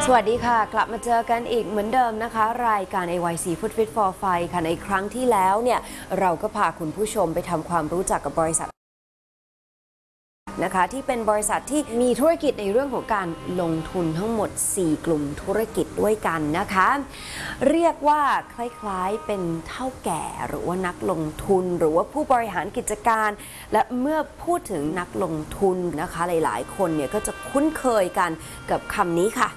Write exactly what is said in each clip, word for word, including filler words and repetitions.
สวัสดีค่ะกลับมาเจอกันอีกเหมือนเดิมนะคะรายการ เอ วาย ซี Food Fit for Five ค่ะในครั้งที่แล้วเนี่ยเราก็พาคุณผู้ชมไปทำความรู้จักกับบริษัทนะคะที่เป็นบริษัทที่มีธุรกิจในเรื่องของการลงทุนทั้งหมดสี่กลุ่มธุรกิจด้วยกันนะคะเรียกว่าคล้ายๆเป็นเฒ่าแก่หรือว่านักลงทุนหรือว่าผู้บริหารกิจการและเมื่อพูดถึงนักลงทุนนะคะหลายๆคนเนี่ยก็จะคุ้นเคยกันกับคำนี้ค่ะ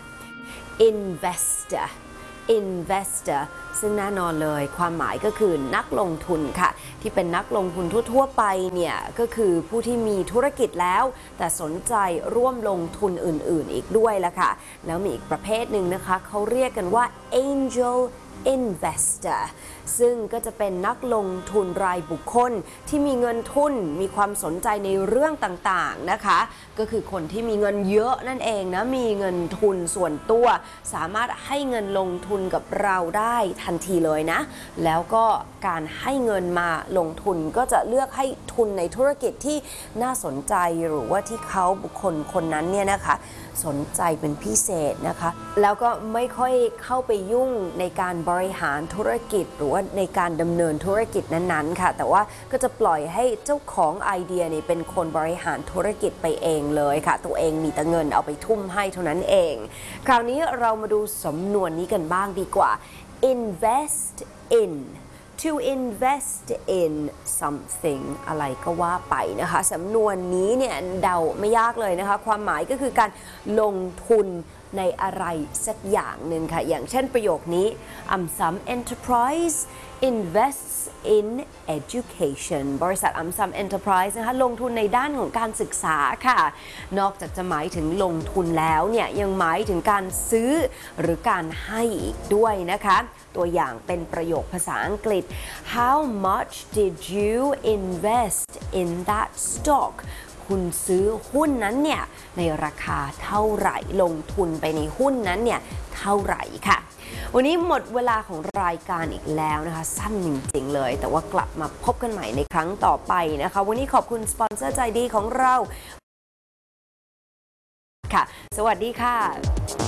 investor investor ซึ่งแน่นอนเลยความหมายก็คือนักลงทุนค่ะที่เป็นนักลงทุนทั่วๆไปเนี่ยก็คือผู้ที่มีธุรกิจแล้วแต่สนใจร่วมลงทุนอื่นๆอีกด้วยละค่ะแล้วมีอีกประเภทหนึ่งนะคะเขาเรียกกันว่า angel investor ซึ่งก็จะเป็นนักลงทุนรายบุคคลที่มีเงินทุนมีความสนใจในเรื่องต่างๆนะคะก็คือคนที่มีเงินเยอะนั่นเองนะมีเงินทุนส่วนตัวสามารถให้เงินลงทุนกับเราได้ทันทีเลยนะแล้วก็การให้เงินมาลงทุนก็จะเลือกให้ทุนในธุรกิจที่น่าสนใจหรือว่าที่เขาบุคคลคนนั้นเนี่ยนะคะสนใจเป็นพิเศษนะคะแล้วก็ไม่ค่อยเข้าไปยุ่งในการบริหารธุรกิจหรือว่าในการดำเนินธุรกิจนั้นๆค่ะแต่ว่าก็จะปล่อยให้เจ้าของไอเดียนี่เป็นคนบริหารธุรกิจไปเองเลยค่ะตัวเองมีแต่เงินเอาไปทุ่มให้เท่านั้นเองคราวนี้เรามาดูสำนวนนี้กันบ้างดีกว่า invest in to invest in something อะไรก็ว่าไปนะคะสำนวนนี้เนี่ยเดาไม่ยากเลยนะคะความหมายก็คือการลงทุนในอะไรสักอย่างหนึ่งค่ะอย่างเช่นประโยคนี้ Amsam Enterprise invests in education บริษัท Amsam Enterprise นะคะลงทุนในด้านของการศึกษาค่ะนอกจากจะหมายถึงลงทุนแล้วเนี่ยยังหมายถึงการซื้อหรือการให้อีกด้วยนะคะตัวอย่างเป็นประโยคภาษาอังกฤษ How much did you invest in that stockคุณซื้อหุ้นนั้นเนี่ยในราคาเท่าไหร่ลงทุนไปในหุ้นนั้นเนี่ยเท่าไหร่ค่ะวันนี้หมดเวลาของรายการอีกแล้วนะคะสั้นจริงๆเลยแต่ว่ากลับมาพบกันใหม่ในครั้งต่อไปนะคะวันนี้ขอบคุณสปอนเซอร์ใจดีของเราค่ะสวัสดีค่ะ